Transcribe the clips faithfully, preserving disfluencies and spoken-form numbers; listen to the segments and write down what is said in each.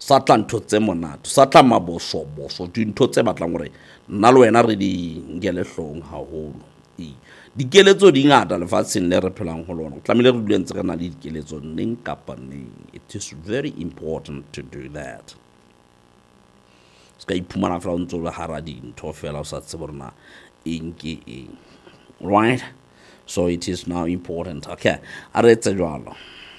sa tla ntho tse monate sa tla mabosoboso dintho tse batlang gore nna le wena re di nkele hlong haholo. Dikeletso di ngata lefatsheng le re phelang ho lona, o tlamehile re dule ntse re na le dikeletso neng kapa neng. It is very important to do that. Ska iphumana fela o ntse o le hara dintho fela o sa tsebe gore na eng ke eng. Right? So it is now important. Okay, a re etse jwalo.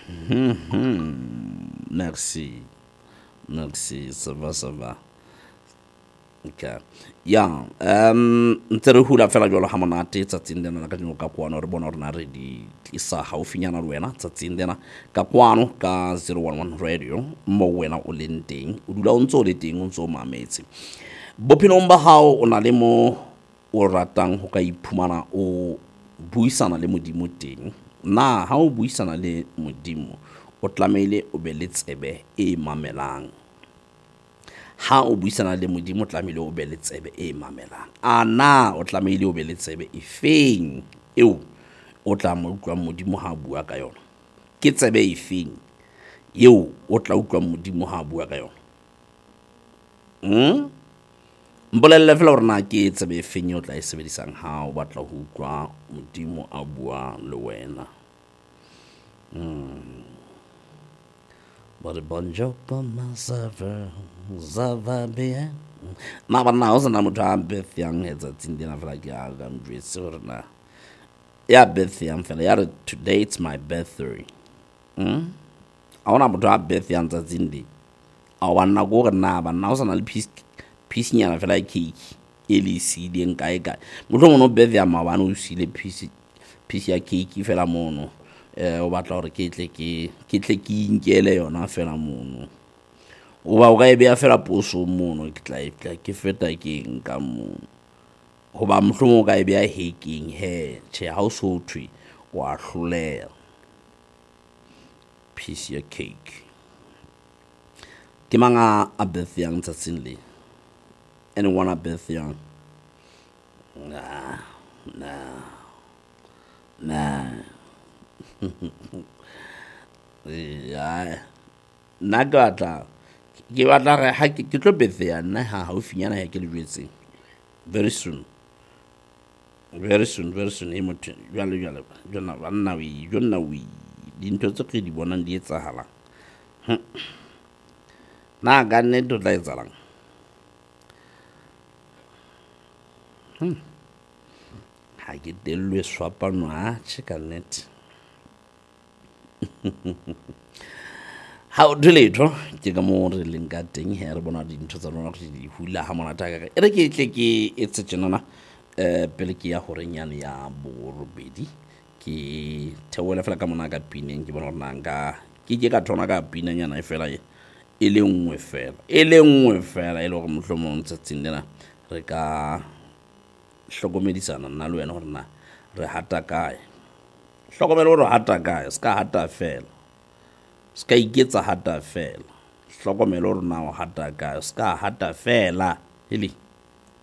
Merci. Merci, ça va, ça va. Okay. Yeah, um ntse re hula fela jwalo ha monate tsatsing lena ka dino ka kwano re bona rena re di tlisa haufinyana le wena tsatsing lena ka kwano ka zero one one radio mo wena o leng teng o dula o ntse o le teng o ntse o mametse bophelong ba hao o na le mo o ratang ho ka iphumana o buisana le modimo teng. Na ha o buisana le modimo o tlamehile o be le tsebe e mamelang. Ha o buisana le modimo tlamehile o be le tsebe e mamelang. A na o tlamehile o be le tsebe e feng eo o tla mo utlwa modimo ha bua ka yona. Ke tsebe e feng eo o tla utlwa modimo ha bua ka yona. Hmm? Mbolelle fela hore na ke tsebe e feng o tla e sebedisang ha o batla ho utlwa modimo a bua le wena. Hmm. But bonjour comment ça va? Ça va bien? Na ba na o sana motho a birth yang etsa tsindena fela ke a ga mjwetse hore na ya birth yang fela ya today it's my birthday. Hmm? A ona motho a birth yang tsa tsindi. A wana go re na ba na o sana le piece piece nyana fela cake e le sile nka e ka. Motho mo no birth ya mabana o sile piece piece ya cake fela mono. Eh o batla hore ke tle ke ke tle ke inkele yona fela mono. O ba o ga e be ya fela poso mono ke tla e tla ke feta ke nka mono. Ho ba mhlomo ga e be ya hacking he che ha o so thwe wa hlolela piece ya cake. Ke manga a birthday yang tsatsing le. Anyone a birthday yang? Nah. Nah. Nah. Yeah. Nagata ke batla re ha ke tlo birthday ya nna ha haufinyana ya ke le jwetse very soon very soon very soon e motho jwale jwale jona banna we jona we dintho tse ke di bonang di etsahala na ga nne to tla etsalang hm ha ke delwe swapano a chika net ha o diletho ke ka mo re leng ka teng he re bona dintho tsa rona re di hula ha monata ka e re ke tle ke etse tjenana eh pele ke ya horenyane ya borobedi ke theola fela ka mona ka pineng ke bona rona nka ke ke ka thona ka pinanyana e fela e le nngwe fela e le nngwe fela e le gore mohlomong tsatsing lena re ka hlokomedisana nna le wena hore na re hata kae hlokomela hore hata kae ska hata fela ska iketsa hata fela hlokomela hore na o hata kae ska hata fela heli